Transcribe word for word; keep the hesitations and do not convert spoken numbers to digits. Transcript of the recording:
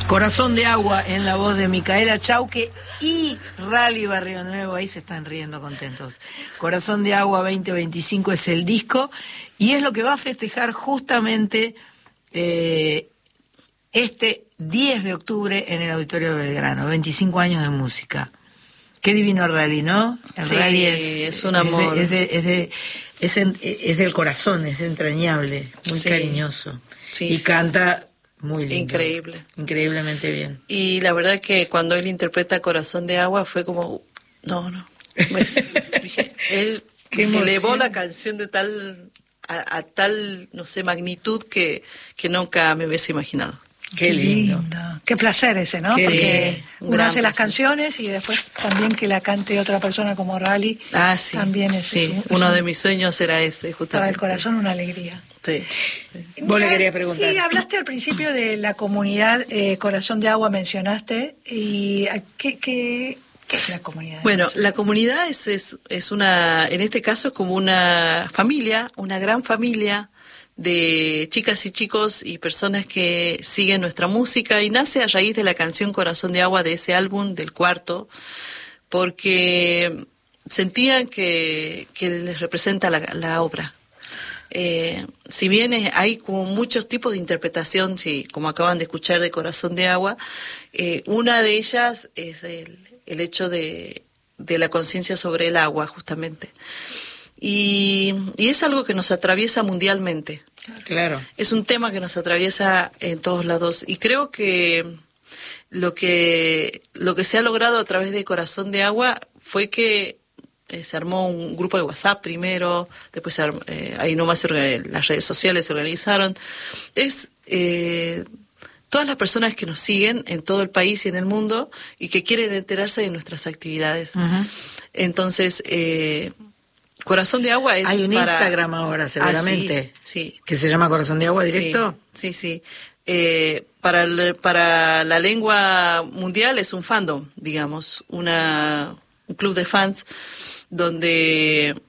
Corazón de agua en la voz de Micaela Chauque y Rally Barrio Nuevo, ahí se están riendo contentos. Corazón de agua veinte veinticinco es el disco y es lo que va a festejar justamente eh, este diez de octubre en el Auditorio de Belgrano, veinticinco años de música. Qué divino Rally, ¿no? El sí, Rally es, es un amor. Es, de, es, de, es, de, es, en, es del corazón, es de entrañable, muy sí. cariñoso. Sí, y sí. canta muy lindo. Increíble. Increíblemente bien. Y la verdad que cuando él interpreta Corazón de Agua fue como, no, no. Pues, él elevó la canción de tal, a, a tal, no sé, magnitud que, que nunca me hubiese imaginado. Qué lindo. lindo. Qué placer ese, ¿no? Qué Porque lindo. uno hace las canciones y después también que la cante otra persona como Rally. Ah, sí. También es, sí. es, un, es uno un, de mis sueños era ese, justamente. Para el corazón una alegría. Sí. sí. Vos le querías preguntar. Sí, hablaste al principio de la comunidad eh, Corazón de Agua, mencionaste. y ¿qué, qué, qué es la comunidad? Bueno, la comunidad es, es, es una, en este caso es como una familia, una gran familia de chicas y chicos y personas que siguen nuestra música y nace a raíz de la canción Corazón de Agua de ese álbum, del cuarto, porque sentían que, que les representa la, la obra. Eh, si bien es, hay como muchos tipos de interpretación, sí, como acaban de escuchar de Corazón de Agua, eh, una de ellas es el, el hecho de, de la conciencia sobre el agua, justamente. Y, y es algo que nos atraviesa mundialmente. Claro. Es un tema que nos atraviesa en todos lados. Y creo que lo que, lo que se ha logrado a través de Corazón de Agua fue que eh, se armó un grupo de WhatsApp primero, después se armó, eh, ahí nomás se, las redes sociales se organizaron. Es eh, todas las personas que nos siguen en todo el país y en el mundo y que quieren enterarse de nuestras actividades. Uh-huh. Entonces... Eh, Corazón de Agua es Hay un para... Instagram ahora, seguramente, ah, sí, sí. que se llama Corazón de Agua directo. Sí, sí, sí. Eh, para, el, para la lengua mundial es un fandom, digamos, una, un club de fans donde